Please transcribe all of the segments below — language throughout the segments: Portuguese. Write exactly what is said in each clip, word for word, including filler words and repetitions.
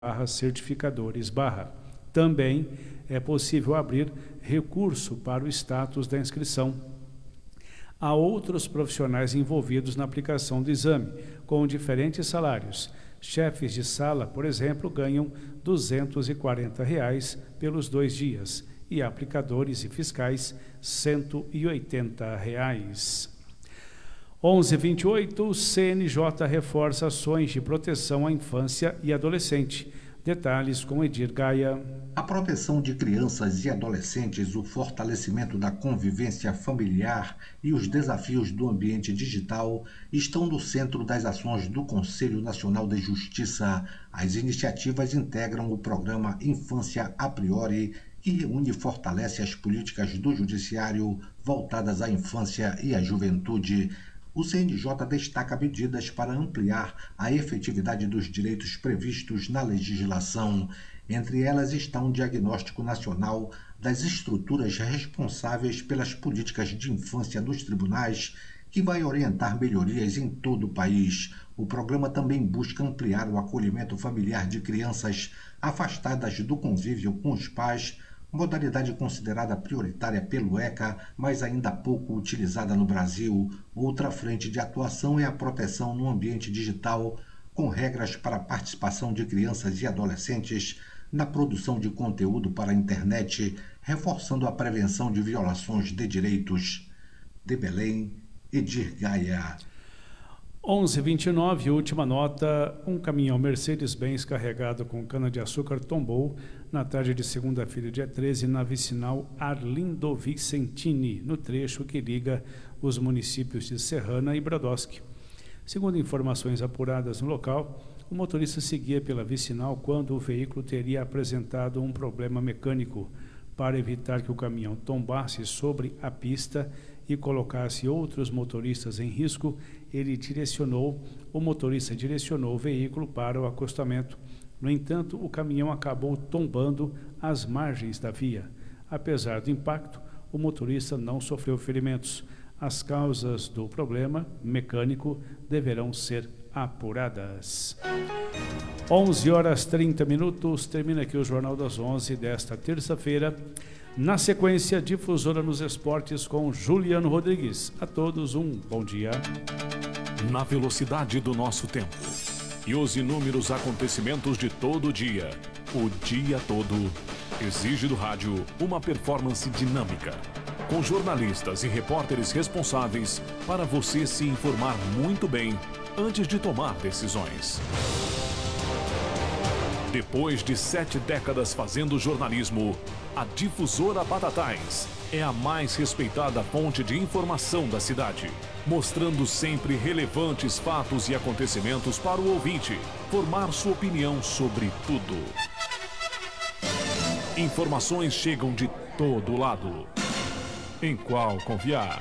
barra certificadores barra. Também é possível abrir recurso para o status da inscrição. Há outros profissionais envolvidos na aplicação do exame, com diferentes salários. Chefes de sala, por exemplo, ganham duzentos e quarenta reais pelos dois dias e aplicadores e fiscais cento e oitenta reais. onze e vinte e oito, C N J reforça ações de proteção à infância e adolescente. Detalhes com Edir Gaia. A proteção de crianças e adolescentes, o fortalecimento da convivência familiar e os desafios do ambiente digital estão no centro das ações do Conselho Nacional de Justiça. As iniciativas integram o programa Infância a Priori, que reúne e fortalece as políticas do Judiciário voltadas à infância e à juventude. O C N J destaca medidas para ampliar a efetividade dos direitos previstos na legislação. Entre elas está um diagnóstico nacional das estruturas responsáveis pelas políticas de infância nos tribunais, que vai orientar melhorias em todo o país. O programa também busca ampliar o acolhimento familiar de crianças afastadas do convívio com os pais, modalidade considerada prioritária pelo ECA, mas ainda pouco utilizada no Brasil. Outra frente de atuação é a proteção no ambiente digital, com regras para a participação de crianças e adolescentes na produção de conteúdo para a internet, reforçando a prevenção de violações de direitos. De Belém, Edir Gaia. onze e vinte e nove, última nota, um caminhão Mercedes-Benz carregado com cana-de-açúcar tombou na tarde de segunda-feira, dia treze, na vicinal Arlindo Vicentini, no trecho que liga os municípios de Serrana e Brodowski. Segundo informações apuradas no local, o motorista seguia pela vicinal quando o veículo teria apresentado um problema mecânico. Para evitar que o caminhão tombasse sobre a pista e colocasse outros motoristas em risco, ele direcionou, o motorista direcionou o veículo para o acostamento. No entanto, o caminhão acabou tombando às margens da via. Apesar do impacto, o motorista não sofreu ferimentos. As causas do problema mecânico deverão ser apuradas. onze horas e trinta minutos, termina aqui o Jornal das onze desta terça-feira. Na sequência, Difusora nos Esportes com Juliano Rodrigues. A todos um bom dia. Na velocidade do nosso tempo e os inúmeros acontecimentos de todo o dia, o dia todo, exige do rádio uma performance dinâmica, com jornalistas e repórteres responsáveis para você se informar muito bem antes de tomar decisões. Depois de sete décadas fazendo jornalismo, a Difusora Batatais é a mais respeitada fonte de informação da cidade, mostrando sempre relevantes fatos e acontecimentos para o ouvinte formar sua opinião sobre tudo. Informações chegam de todo lado. Em qual confiar?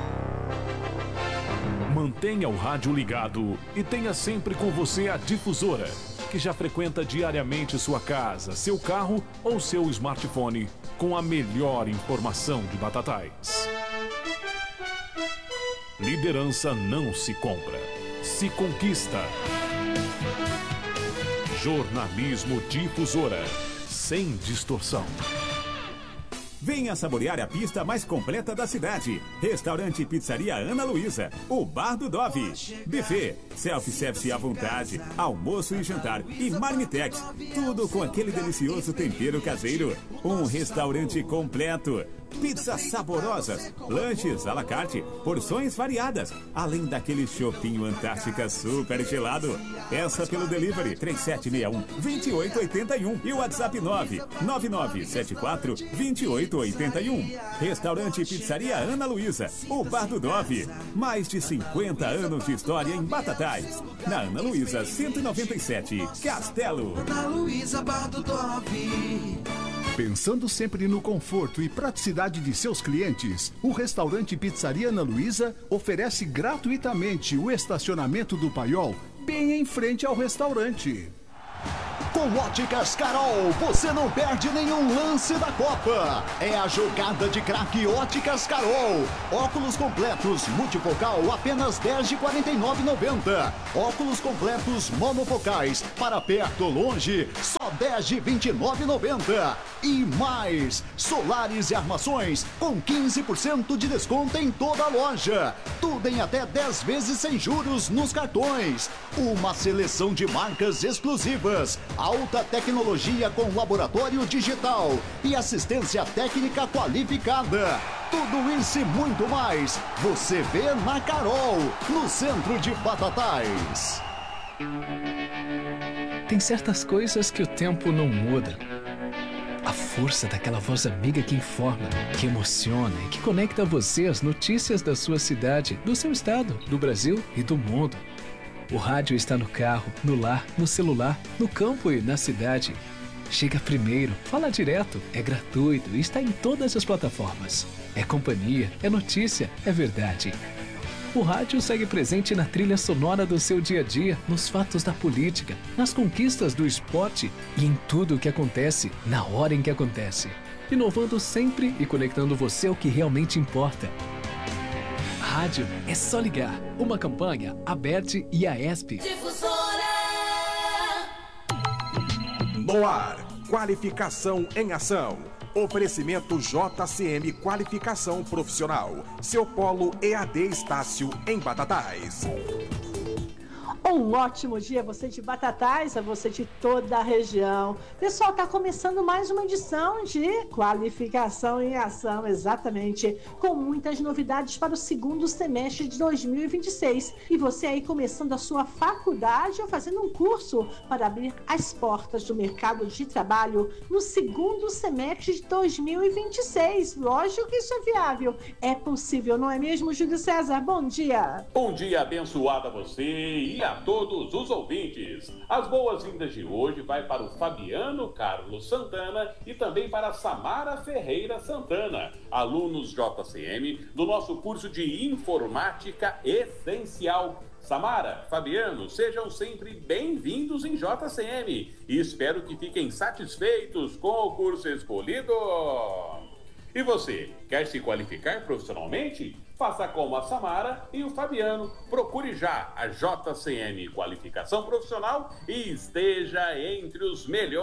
Mantenha o rádio ligado e tenha sempre com você a Difusora, que já frequenta diariamente sua casa, seu carro ou seu smartphone com a melhor informação de Batatais. Liderança não se compra, se conquista. Jornalismo Difusora, sem distorção. Venha saborear a pista mais completa da cidade. Restaurante e Pizzaria Ana Luísa, o Bar do Dove. Buffet, self-service à vontade, almoço e jantar e marmitex. Tudo com aquele delicioso tempero caseiro. Um restaurante completo. Pizzas saborosas, lanches à la carte, porções variadas, além daquele chopinho Antártica super gelado. Peça pelo delivery três sete seis um, dois oito oito um e o WhatsApp nove nove nove sete quatro, dois oito oito um. Restaurante e Pizzaria Ana Luísa, o Bar do Dove. Mais de cinquenta anos de história em Batatais. Na Ana Luísa cento e noventa e sete, Castelo. Ana Luísa, Bar do Dove. Pensando sempre no conforto e praticidade de seus clientes, o restaurante Pizzaria Ana Luísa oferece gratuitamente o estacionamento do Paiol bem em frente ao restaurante. Com Óticas Carol, você não perde nenhum lance da Copa. É a jogada de craque Óticas Carol. Óculos completos multifocal apenas dez de quarenta e nove reais e noventa centavos. Óculos completos monofocais para perto ou longe, só dez de vinte e nove reais e noventa centavos. E mais, solares e armações com quinze por cento de desconto em toda a loja. Tudo em até dez vezes sem juros nos cartões. Uma seleção de marcas exclusivas. Alta tecnologia com laboratório digital e assistência técnica qualificada. Tudo isso e muito mais você vê na Carol, no centro de Batatais. Tem certas coisas que o tempo não muda. A força daquela voz amiga que informa, que emociona e que conecta você às notícias da sua cidade, do seu estado, do Brasil e do mundo. O rádio está no carro, no lar, no celular, no campo e na cidade. Chega primeiro, fala direto, é gratuito e está em todas as plataformas. É companhia, é notícia, é verdade. O rádio segue presente na trilha sonora do seu dia a dia, nos fatos da política, nas conquistas do esporte e em tudo o que acontece, na hora em que acontece. Inovando sempre e conectando você ao que realmente importa. Rádio é só ligar. Uma campanha, Aberte e a E S P. Difusora. No ar, qualificação em ação. Oferecimento J C M Qualificação Profissional. Seu polo E A D Estácio em Batatais. Um ótimo dia a você de Batatais, a você de toda a região. Pessoal, está começando mais uma edição de Qualificação em Ação, exatamente, com muitas novidades para o segundo semestre de dois mil e vinte e seis. E você aí começando a sua faculdade ou fazendo um curso para abrir as portas do mercado de trabalho no segundo semestre de dois mil e vinte e seis. Lógico que isso é viável, é possível, não é mesmo, Júlio César? Bom dia! Bom dia abençoado a você e a todos os ouvintes. As boas-vindas de hoje vai para o Fabiano Carlos Santana e também para a Samara Ferreira Santana, alunos J C M do nosso curso de Informática Essencial. Samara, Fabiano, sejam sempre bem-vindos em J C M e espero que fiquem satisfeitos com o curso escolhido. E você, quer se qualificar profissionalmente? Faça como a Samara e o Fabiano. Procure já a J C M Qualificação Profissional e esteja entre os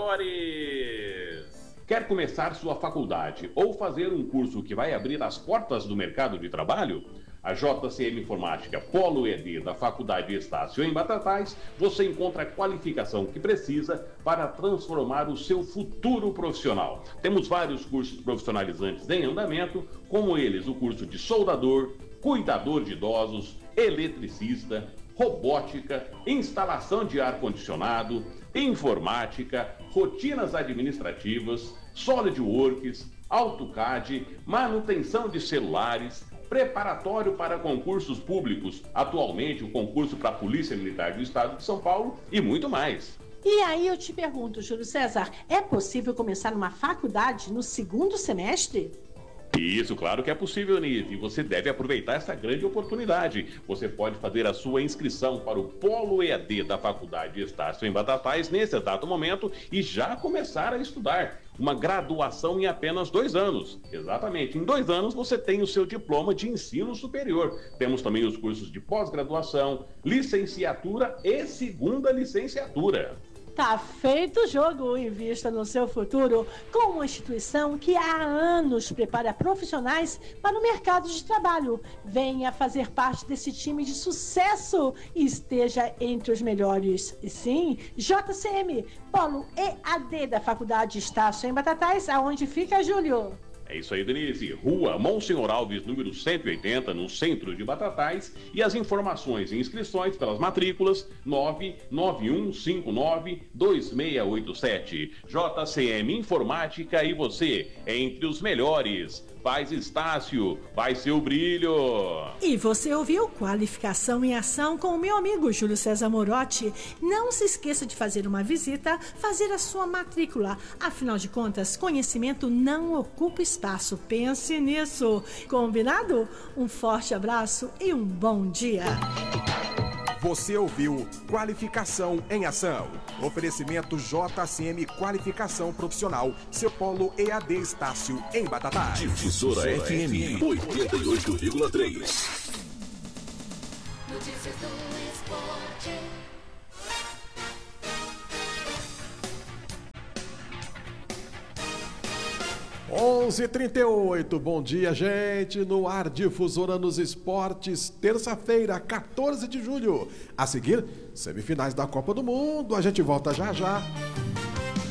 melhores. Quer começar sua faculdade ou fazer um curso que vai abrir as portas do mercado de trabalho? A J C M Informática Polo E A D da Faculdade Estácio em Batatais, você encontra a qualificação que precisa para transformar o seu futuro profissional. Temos vários cursos profissionalizantes em andamento, como eles o curso de soldador, cuidador de idosos, eletricista, robótica, instalação de ar-condicionado, informática, rotinas administrativas, SolidWorks, AutoCAD, manutenção de celulares, preparatório para concursos públicos, atualmente o concurso para a Polícia Militar do Estado de São Paulo e muito mais. E aí eu te pergunto, Júlio César, é possível começar uma faculdade no segundo semestre? Isso, claro que é possível, Nise, e você deve aproveitar essa grande oportunidade. Você pode fazer a sua inscrição para o Polo E A D da Faculdade Estácio em Batatais nesse exato momento e já começar a estudar. Uma graduação em apenas dois anos. Exatamente, em dois anos você tem o seu diploma de ensino superior. Temos também os cursos de pós-graduação, licenciatura e segunda licenciatura. Tá feito o jogo, invista no seu futuro com uma instituição que há anos prepara profissionais para o mercado de trabalho. Venha fazer parte desse time de sucesso e esteja entre os melhores. E sim, J C M, Polo E A D da Faculdade Estácio em Batatais, aonde fica, Júlio? É isso aí, Denise. Rua Monsenhor Alves, número cento e oitenta, no centro de Batatais. E as informações e inscrições pelas matrículas nove nove um cinco nove dois seis oito sete. J C M Informática e você, entre os melhores. Faz Estácio, vai ser o brilho. E você ouviu Qualificação em Ação com o meu amigo Júlio César Morotti. Não se esqueça de fazer uma visita, fazer a sua matrícula. Afinal de contas, conhecimento não ocupa espaço. Pense nisso. Combinado? Um forte abraço e um bom dia. Você ouviu Qualificação em Ação. Oferecimento J C M Qualificação Profissional. Seu polo E A D Estácio em Batatais. Difusora F M oitenta e oito vírgula três. Notícias do esporte. onze e trinta e oito, bom dia, gente, no ar Difusora nos Esportes, terça-feira, quatorze de julho. A seguir, semifinais da Copa do Mundo, a gente volta já já.